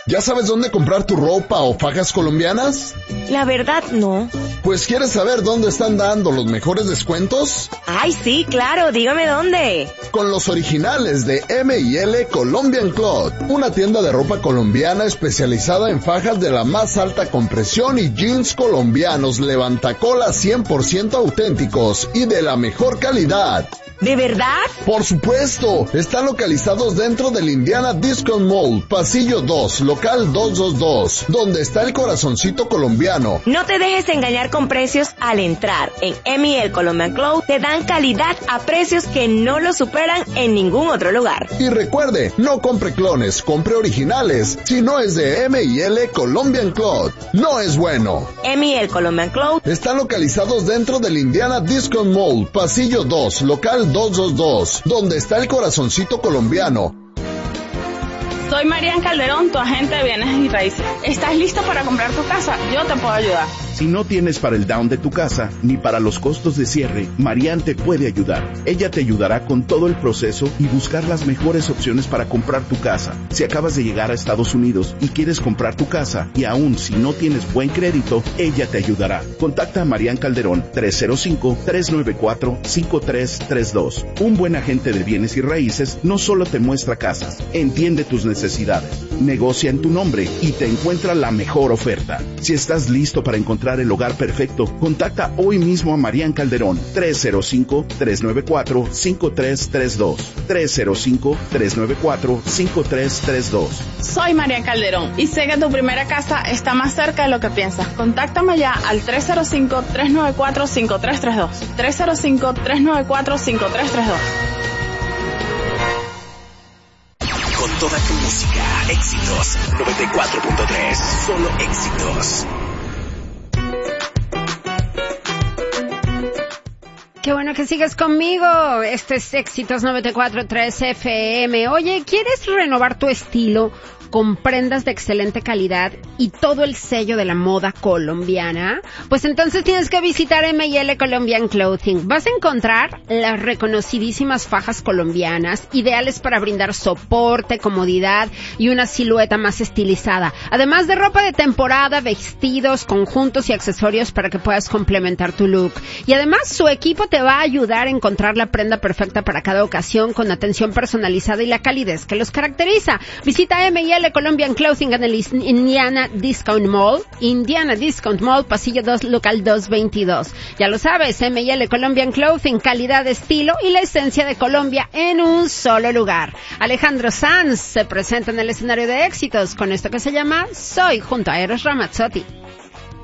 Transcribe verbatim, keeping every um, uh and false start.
¿Ya sabes dónde comprar tu ropa o fajas colombianas? La verdad, no. Pues, ¿quieres saber dónde están dando los mejores descuentos? Ay, sí, claro, dígame dónde. Con los originales de M y L Colombian Cloth, una tienda de ropa colombiana especializada en fajas de la más alta compresión y jeans colombianos levantacolas cien por ciento auténticos y de la mejor calidad. ¿De verdad? Por supuesto, están localizados dentro del Indiana Discount Mall, pasillo dos, local doscientos veintidós, donde está el corazoncito colombiano. No te dejes engañar con precios al entrar. En M y L Colombian Cloth te dan calidad a precios que no lo superan en ningún otro lugar. Y recuerde, no compre clones, compre originales. Si no es de M y L Colombian Cloth, no es bueno. M y L Colombian Cloth están localizados dentro del Indiana Discount Mall, pasillo dos, local doscientos veintidós, donde está el corazoncito colombiano. Soy Marian Calderón, tu agente de bienes y raíces. ¿Estás listo para comprar tu casa? Yo te puedo ayudar. Si no tienes para el down de tu casa, ni para los costos de cierre, Marian te puede ayudar. Ella te ayudará con todo el proceso y buscar las mejores opciones para comprar tu casa. Si acabas de llegar a Estados Unidos y quieres comprar tu casa, y aún si no tienes buen crédito, ella te ayudará. Contacta a Marian Calderón, tres cero cinco, tres nueve cuatro, cinco tres tres dos. Un buen agente de bienes y raíces no solo te muestra casas, entiende tus necesidades, negocia en tu nombre y te encuentra la mejor oferta. Si estás listo para encontrar el hogar perfecto, contacta hoy mismo a Marian Calderón, tres cero cinco, tres nueve cuatro, cinco tres tres dos, tres cero cinco, tres nueve cuatro, cinco tres tres dos. Soy Marian Calderón y sé que tu primera casa está más cerca de lo que piensas. Contáctame ya al tres cero cinco, tres nueve cuatro, cinco tres tres dos, tres cero cinco, tres nueve cuatro, cinco tres tres dos. Con toda tu música, éxitos noventa y cuatro punto tres, solo éxitos. Qué bueno que sigues conmigo. Este es Éxitos noventa y cuatro punto tres F M. Oye, ¿quieres renovar tu estilo con prendas de excelente calidad y todo el sello de la moda colombiana? Pues entonces tienes que visitar M y L Colombian Clothing. Vas a encontrar las reconocidísimas fajas colombianas, ideales para brindar soporte, comodidad y una silueta más estilizada. Además de ropa de temporada, vestidos, conjuntos y accesorios para que puedas complementar tu look. Y además su equipo te va a ayudar a encontrar la prenda perfecta para cada ocasión con atención personalizada y la calidez que los caracteriza. Visita M y L Colombian Clothing en el Indiana Discount Mall, Indiana Discount Mall, pasillo dos, local doscientos veintidós. Ya lo sabes, M y L Colombian Clothing, calidad, estilo y la esencia de Colombia en un solo lugar. Alejandro Sanz se presenta en el escenario de éxitos con esto que se llama Soy, junto a Eros Ramazzotti.